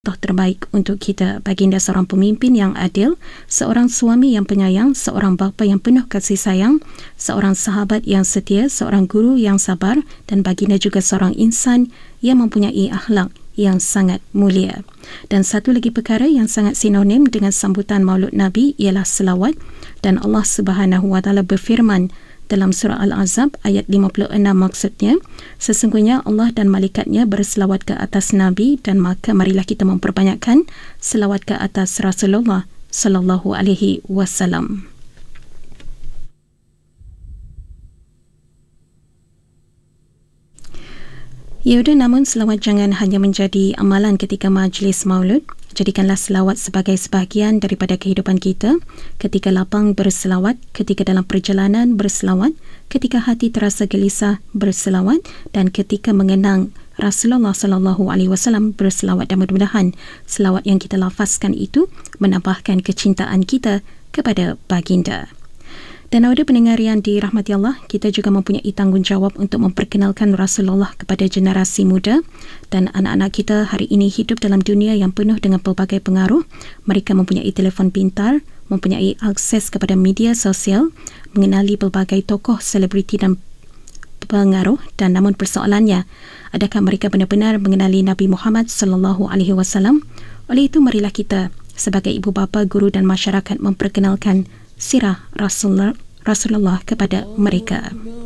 terbaik untuk kita. Baginda seorang pemimpin yang adil, seorang suami yang penyayang, seorang bapa yang penuh kasih sayang, seorang sahabat yang setia, seorang guru yang sabar, dan baginda juga seorang insan yang mempunyai akhlak yang sangat mulia. Dan satu lagi perkara yang sangat sinonim dengan sambutan Maulud Nabi ialah selawat, dan Allah Subhanahu wa taala berfirman dalam surah Al-Ahzab ayat 56, maksudnya, sesungguhnya Allah dan malaikatnya berselawat ke atas Nabi, dan maka marilah kita memperbanyakkan selawat ke atas Rasulullah sallallahu alaihi wasallam. Ya sudah, namun selawat jangan hanya menjadi amalan ketika majlis maulud. Jadikanlah selawat sebagai sebahagian daripada kehidupan kita. Ketika lapang, berselawat. Ketika dalam perjalanan, berselawat. Ketika hati terasa gelisah, berselawat. Dan ketika mengenang Rasulullah sallallahu alaihi wasallam, berselawat. Dan mudah-mudahan selawat yang kita lafazkan itu menambahkan kecintaan kita kepada baginda. Dan awak pendengar yang dirahmati Allah, kita juga mempunyai tanggungjawab untuk memperkenalkan Rasulullah kepada generasi muda, dan anak-anak kita hari ini hidup dalam dunia yang penuh dengan pelbagai pengaruh. Mereka mempunyai telefon pintar, mempunyai akses kepada media sosial, mengenali pelbagai tokoh, selebriti dan pengaruh, dan namun persoalannya, adakah mereka benar-benar mengenali Nabi Muhammad sallallahu alaihi wasallam? Oleh itu, marilah kita sebagai ibu bapa, guru dan masyarakat memperkenalkan sirah Rasulullah kepada mereka.